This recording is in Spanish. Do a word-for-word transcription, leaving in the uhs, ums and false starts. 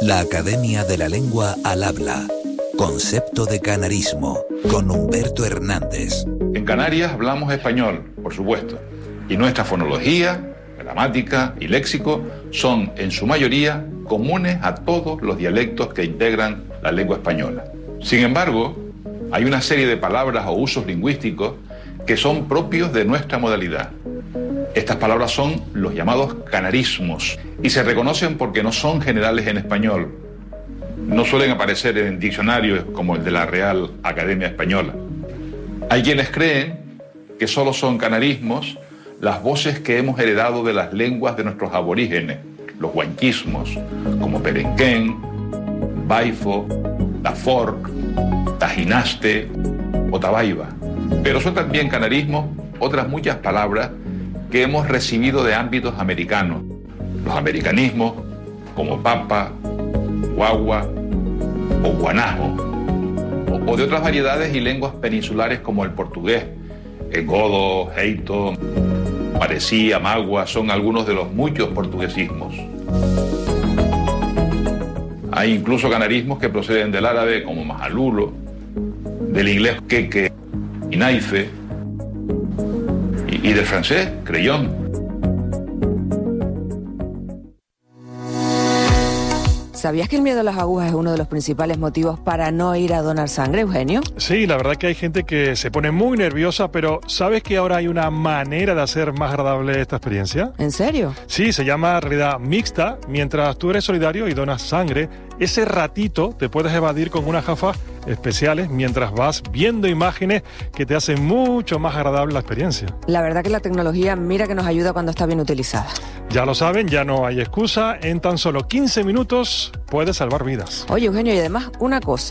La Academia de la Lengua al Habla. Concepto de canarismo, con Humberto Hernández. En Canarias hablamos español, por supuesto, y nuestra fonología, gramática y léxico son, en su mayoría, comunes a todos los dialectos que integran la lengua española. Sin embargo, hay una serie de palabras o usos lingüísticos que son propios de nuestra modalidad. Estas palabras son los llamados canarismos y se reconocen porque no son generales en español. No suelen aparecer en diccionarios como el de la Real Academia Española. Hay quienes creen que solo son canarismos las voces que hemos heredado de las lenguas de nuestros aborígenes, los guanquismos, como perenquén, baifo, taforc, tajinaste o tabaiba. Pero son también canarismos otras muchas palabras que hemos recibido de ámbitos americanos. Los americanismos, como papa, guagua o guanajo, o, o de otras variedades y lenguas peninsulares como el portugués, el godo, heito, parecía, magua, son algunos de los muchos portuguesismos. Hay incluso canarismos que proceden del árabe como majalulo, del inglés queque y naife, y, y del francés creyón. ¿Sabías que el miedo a las agujas es uno de los principales motivos para no ir a donar sangre, Eugenio? Sí, la verdad que hay gente que se pone muy nerviosa, pero ¿sabes que ahora hay una manera de hacer más agradable esta experiencia? ¿En serio? Sí, se llama realidad mixta. Mientras tú eres solidario y donas sangre, ese ratito te puedes evadir con unas gafas especiales mientras vas viendo imágenes que te hacen mucho más agradable la experiencia. La verdad que la tecnología, mira que nos ayuda cuando está bien utilizada. Ya lo saben, ya no hay excusa. En tan solo quince minutos puedes salvar vidas. Oye, Eugenio, y además una cosa.